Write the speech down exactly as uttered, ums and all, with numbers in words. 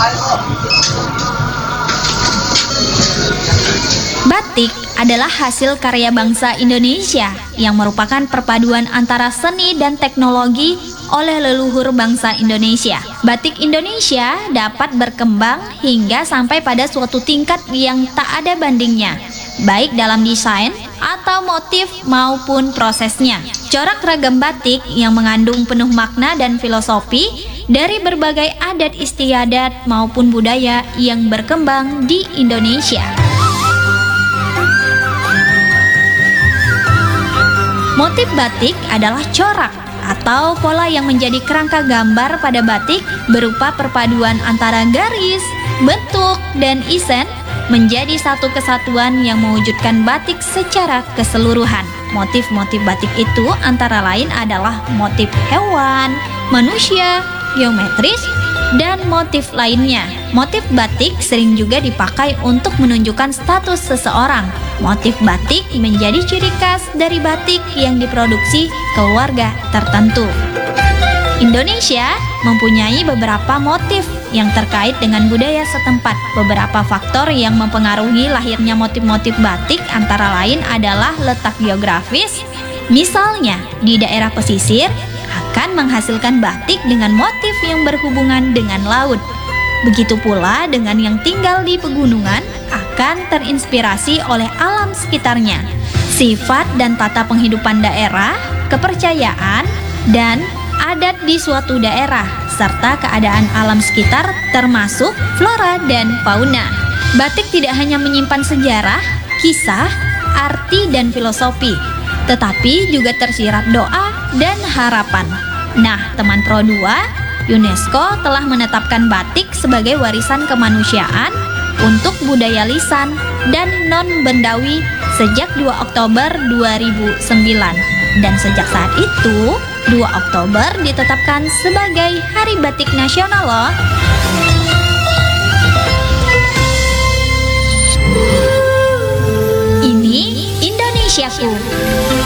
Batik adalah hasil karya bangsa Indonesia yang merupakan perpaduan antara seni dan teknologi oleh leluhur bangsa Indonesia. Batik Indonesia dapat berkembang hingga sampai pada suatu tingkat yang tak ada bandingnya, baik dalam desain atau motif maupun prosesnya. Corak ragam batik yang mengandung penuh makna dan filosofi dari berbagai adat istiadat maupun budaya yang berkembang di Indonesia. Motif batik adalah corak atau pola yang menjadi kerangka gambar pada batik berupa perpaduan antara garis, bentuk, dan isen menjadi satu kesatuan yang mewujudkan batik secara keseluruhan. Motif-motif batik itu antara lain adalah motif hewan, manusia, geometris, dan motif lainnya. Motif batik sering juga dipakai untuk menunjukkan status seseorang. Motif batik menjadi ciri khas dari batik yang diproduksi keluarga tertentu. Indonesia mempunyai beberapa motif yang terkait dengan budaya setempat. Beberapa faktor yang mempengaruhi lahirnya motif-motif batik antara lain adalah letak geografis. Misalnya, di daerah pesisir akan menghasilkan batik dengan motif yang berhubungan dengan laut. Begitu pula dengan yang tinggal di pegunungan akan terinspirasi oleh alam sekitarnya. Sifat dan tata penghidupan daerah, kepercayaan, dan adat di suatu daerah, serta keadaan alam sekitar termasuk flora dan fauna. Batik tidak hanya menyimpan sejarah, kisah, arti, dan filosofi, tetapi juga tersirat doa dan harapan. Nah, teman Pro dua, UNESCO telah menetapkan batik sebagai warisan kemanusiaan untuk budaya lisan dan non-bendawi sejak dua Oktober dua ribu sembilan. Dan sejak saat itu, dua Oktober ditetapkan sebagai Hari Batik Nasional loh.